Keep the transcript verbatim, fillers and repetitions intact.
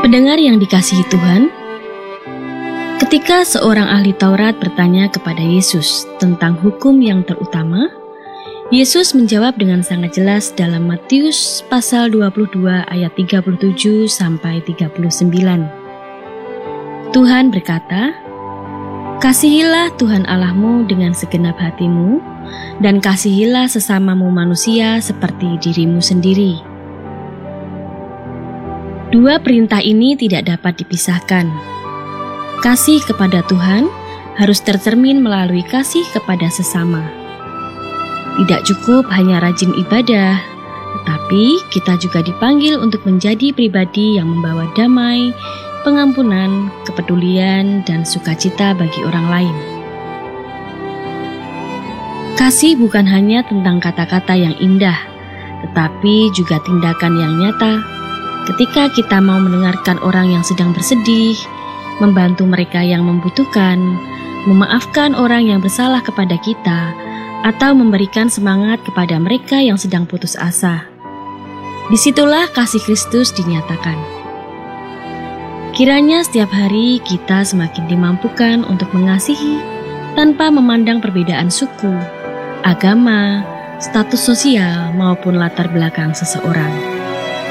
Pendengar yang dikasihi Tuhan, ketika seorang ahli Taurat bertanya kepada Yesus tentang hukum yang terutama, Yesus menjawab dengan sangat jelas dalam Matius pasal dua puluh dua ayat tiga puluh tujuh sampai tiga puluh sembilan. Tuhan berkata, "Kasihilah Tuhan Allahmu dengan segenap hatimu, dan kasihilah sesamamu manusia seperti dirimu sendiri." Dua perintah ini tidak dapat dipisahkan. Kasih kepada Tuhan harus tercermin melalui kasih kepada sesama. Tidak cukup hanya rajin ibadah, tetapi kita juga dipanggil untuk menjadi pribadi yang membawa damai, pengampunan, kepedulian, dan sukacita bagi orang lain. Kasih bukan hanya tentang kata-kata yang indah, tetapi juga tindakan yang nyata. Ketika kita mau mendengarkan orang yang sedang bersedih, membantu mereka yang membutuhkan, memaafkan orang yang bersalah kepada kita, atau memberikan semangat kepada mereka yang sedang putus asa. Disitulah kasih Kristus dinyatakan. Kiranya setiap hari kita semakin dimampukan untuk mengasihi tanpa memandang perbedaan suku, agama, status sosial maupun latar belakang seseorang.